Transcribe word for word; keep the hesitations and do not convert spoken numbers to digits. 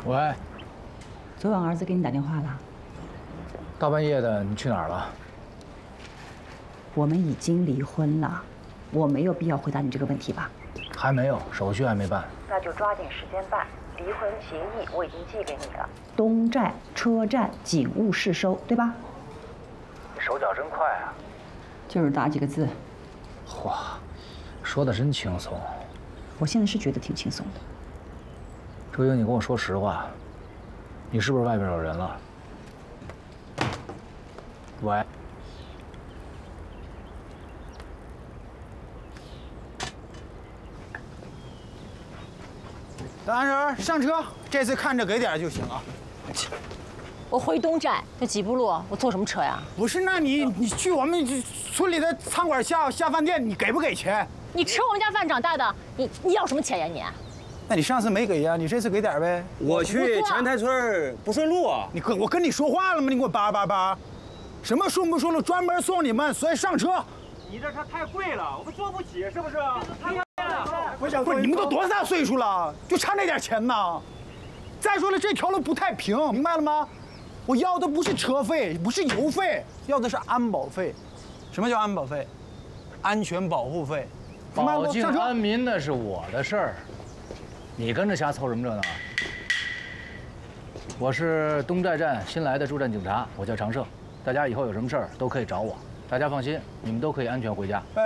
喂， 昨晚儿子给你打电话了？ 大半夜的，你去哪儿了？ 我们已经离婚了，我没有必要回答你这个问题吧？ 还没有，手续还没办。 那就抓紧时间办。离婚协议我已经寄给你了。 东站车站警务室收，对吧？ 你手脚真快啊！ 就是打几个字。 哇，说的真轻松。 我现在是觉得挺轻松的。 周英，你跟我说实话，你是不是外边有人了？喂。 大婶，上车，这次看着给点就行啊。 我回东站就几步路，我坐什么车呀？ 不是，那你你去我们村里的餐馆下下饭店，你给不给钱？ 你吃我们家饭长大的，你你要什么钱呀你？ 那你上次没给呀，你这次给点呗。 我去前台村不顺路啊。 你跟我跟你说话了吗？你给我叭叭叭，什么顺不顺路，专门送你们，所以上车。 你这车太贵了，我们坐不起，是不是？ 不是，你们都多大岁数了，就差那点钱呢？再说了，这条路不太平，明白了吗？我要的不是车费，不是油费，要的是安保费。什么叫安保费？安全保护费。 保境安民那是我的事儿，你跟着瞎凑什么热闹？我是东寨站新来的驻站警察，我叫常胜。大家以后有什么事儿都可以找我。大家放心，你们都可以安全回家。